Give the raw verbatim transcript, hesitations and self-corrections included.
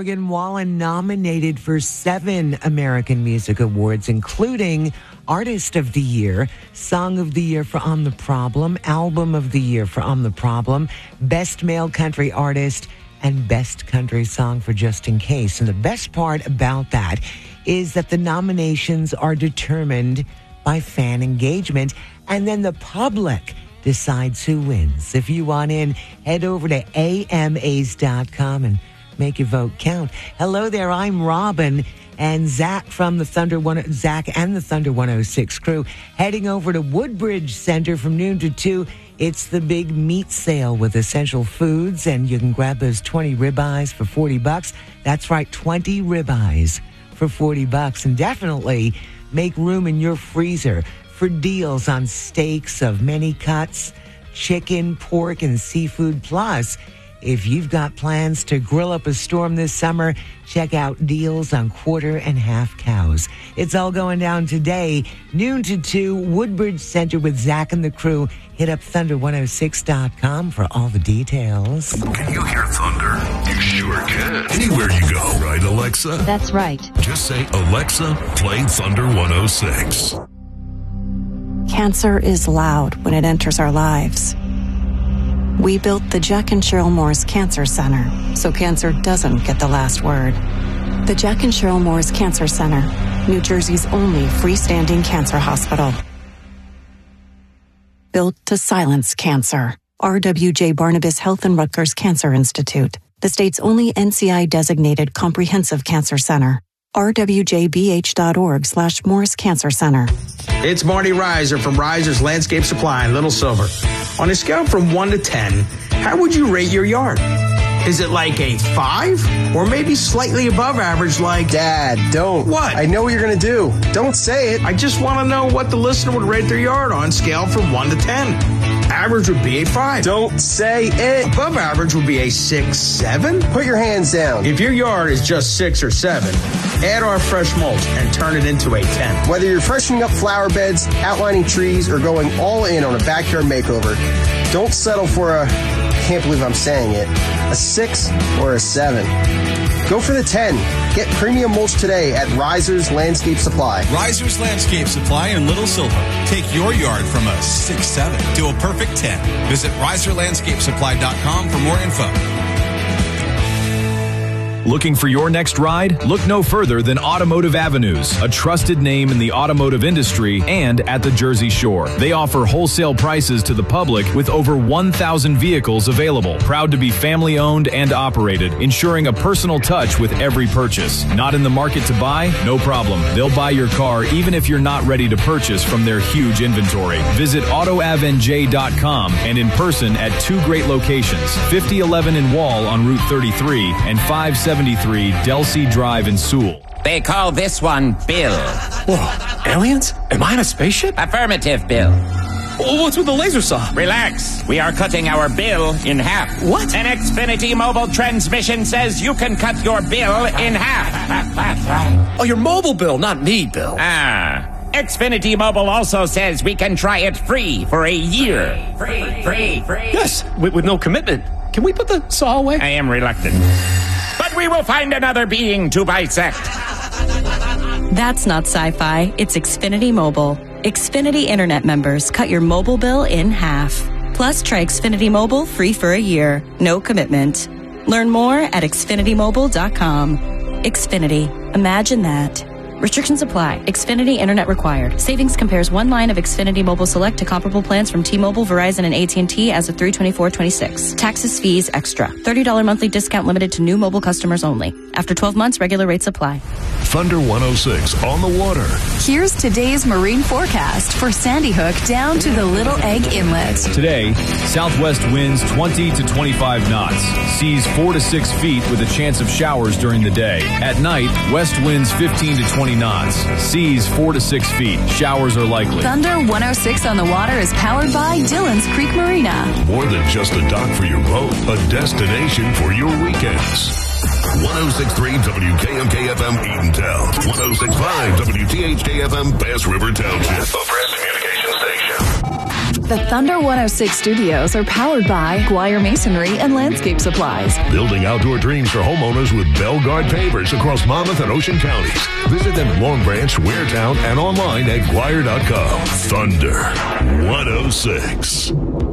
Morgan Wallen nominated for seven American Music Awards, including Artist of the Year, Song of the Year for I'm the Problem, Album of the Year for I'm the Problem, Best Male Country Artist, and Best Country Song for Just in Case. And the best part about that is that the nominations are determined by fan engagement, and then the public decides who wins. If you want in, head over to A M As dot com and make your vote count. Hello there, I'm Robin, and Zach from the Thunder One, Zach and the Thunder one oh six crew, heading over to Woodbridge Center from noon to two. It's the big meat sale with essential foods, and you can grab those twenty ribeyes for forty bucks. That's right, twenty ribeyes for forty bucks, and definitely make room in your freezer for deals on steaks of many cuts, chicken, pork, and seafood. Plus, if you've got plans to grill up a storm this summer, check out deals on quarter and half cows. It's all going down today, noon to two, Woodbridge Center with Zach and the crew. Hit up thunder one oh six dot com for all the details. Can you hear thunder? You sure can. Anywhere you go, right, Alexa? That's right. Just say, Alexa, play Thunder one oh six. Cancer is loud when it enters our lives. We built the Jack and Cheryl Moore's Cancer Center so cancer doesn't get the last word. The Jack and Cheryl Moore's Cancer Center, New Jersey's only freestanding cancer hospital. Built to silence cancer. R W J Barnabas Health and Rutgers Cancer Institute, the state's only N C I-designated comprehensive cancer center. R W J B H dot org slash Moore's Cancer Center. It's Marty Reiser from Reiser's Landscape Supply in Little Silver. On a scale from one to ten, how would you rate your yard? Is it like a five? Or maybe slightly above average like... Dad, don't. What? I know what you're going to do. Don't say it. I just want to know what the listener would rate their yard on scale from one to ten. Average would be a five. Don't say it. Above average would be a six, seven. Put your hands down. If your yard is just six or seven, add our fresh mulch and turn it into a ten. Whether you're freshening up flower beds, outlining trees, or going all in on a backyard makeover, don't settle for a, I can't believe I'm saying it, a six or a seven. Go for the ten. Get premium mulch today at Reiser's Landscape Supply. Reiser's Landscape Supply in Little Silver. Take your yard from a six seven to a perfect ten. Visit Reiser Landscape Supply dot com for more info. Looking for your next ride? Look no further than Automotive Avenues, a trusted name in the automotive industry and at the Jersey Shore. They offer wholesale prices to the public with over one thousand vehicles available. Proud to be family owned and operated, ensuring a personal touch with every purchase. Not in the market to buy? No problem. They'll buy your car even if you're not ready to purchase from their huge inventory. Visit auto av n j dot com and in person at two great locations, fifty eleven in Wall on Route thirty-three and five seventy-three Delsey Drive in Sewell. They call this one Bill. Whoa, aliens? Am I in a spaceship? Affirmative, Bill. Well, what's with the laser saw? Relax. We are cutting our bill in half. What? An Xfinity mobile transmission says you can cut your bill in half. Oh, your mobile bill, not me, Bill. Ah. Xfinity Mobile also says we can try it free for a year. Free, free, free. Yes, with, with no commitment. Can we put the saw away? I am reluctant. But we will find another being to bisect. That's not sci-fi. It's Xfinity Mobile. Xfinity Internet members cut your mobile bill in half. Plus, try Xfinity Mobile free for a year. No commitment. Learn more at xfinity mobile dot com. Xfinity. Imagine that. Restrictions apply. Xfinity Internet required. Savings compares one line of Xfinity Mobile Select to comparable plans from T-Mobile, Verizon, and A T and T as of three twenty-four twenty-six. Taxes, fees, extra. thirty dollars monthly discount limited to new mobile customers only. After twelve months, regular rates apply. Thunder one oh six on the water. Here's today's marine forecast for Sandy Hook down to the Little Egg Inlet. Today, southwest winds twenty to twenty-five knots. Seas four to six feet with a chance of showers during the day. At night, west winds fifteen to twenty knots. Seas four to six feet. Showers are likely. Thunder one oh six on the water is powered by Dillon's Creek Marina. More than just a dock for your boat, a destination for your weekends. one oh six point three W K M K F M Eatontown. one oh six point five W T H K F M Bass River Township. A press communication station. The Thunder one oh six studios are powered by Guire Masonry and Landscape Supplies. Building outdoor dreams for homeowners with Belgard Pavers across Monmouth and Ocean counties. Visit them in Long Branch, Waretown, and online at Guire dot com. Thunder one oh six.